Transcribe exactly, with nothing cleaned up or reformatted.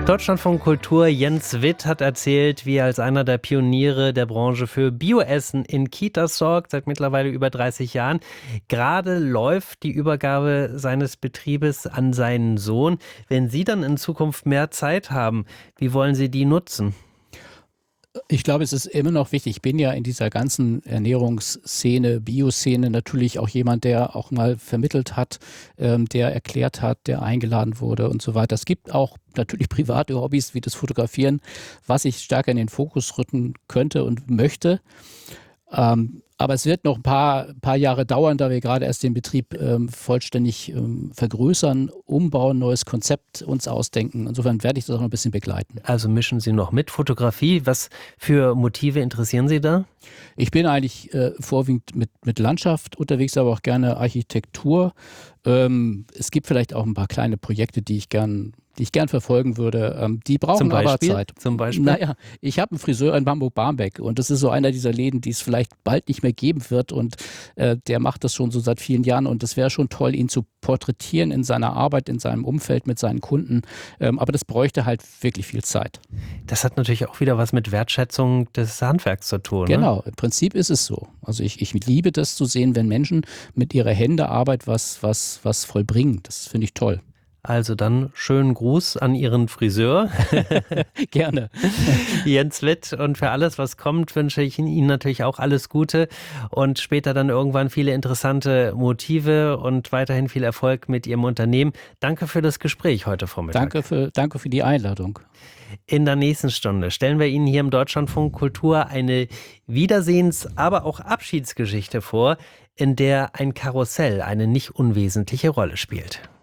Deutschlandfunk Kultur Jens Witt hat erzählt, wie er als einer der Pioniere der Branche für Bioessen in Kitas sorgt, seit mittlerweile über dreißig Jahren. Gerade läuft die Übergabe seines Betriebes an seinen Sohn. Wenn Sie dann in Zukunft mehr Zeit haben, wie wollen Sie die nutzen? Ich glaube, es ist immer noch wichtig. Ich bin ja in dieser ganzen Ernährungsszene, Bioszene natürlich auch jemand, der auch mal vermittelt hat, ähm, der erklärt hat, der eingeladen wurde und so weiter. Es gibt auch natürlich private Hobbys wie das Fotografieren, was ich stärker in den Fokus rücken könnte und möchte. Ähm, aber es wird noch ein paar, paar Jahre dauern, da wir gerade erst den Betrieb ähm, vollständig ähm, vergrößern, umbauen, neues Konzept uns ausdenken. Insofern werde ich das auch noch ein bisschen begleiten. Also mischen Sie noch mit Fotografie. Was für Motive interessieren Sie da? Ich bin eigentlich äh, vorwiegend mit, mit Landschaft unterwegs, aber auch gerne Architektur. Ähm, es gibt vielleicht auch ein paar kleine Projekte, die ich gern die ich gern verfolgen würde. Ähm, die brauchen Zum Beispiel? aber Zeit. Zum Beispiel? Naja, ich habe einen Friseur in Hamburg-Barmbek und das ist so einer dieser Läden, die es vielleicht bald nicht mehr geben wird und äh, der macht das schon so seit vielen Jahren und es wäre schon toll, ihn zu porträtieren in seiner Arbeit, in seinem Umfeld mit seinen Kunden. Ähm, aber das bräuchte halt wirklich viel Zeit. Das hat natürlich auch wieder was mit Wertschätzung des Handwerks zu tun. Genau, ne? Im Prinzip ist es so. Also ich, ich liebe das zu sehen, wenn Menschen mit ihrer Hände Arbeit was, was, was vollbringen. Das finde ich toll. Also dann schönen Gruß an Ihren Friseur. Gerne. Jens Witt, und für alles, was kommt, wünsche ich Ihnen natürlich auch alles Gute und später dann irgendwann viele interessante Motive und weiterhin viel Erfolg mit Ihrem Unternehmen. Danke für das Gespräch heute Vormittag. Danke für, danke für die Einladung. In der nächsten Stunde stellen wir Ihnen hier im Deutschlandfunk Kultur eine Wiedersehens-, aber auch Abschiedsgeschichte vor, in der ein Karussell eine nicht unwesentliche Rolle spielt.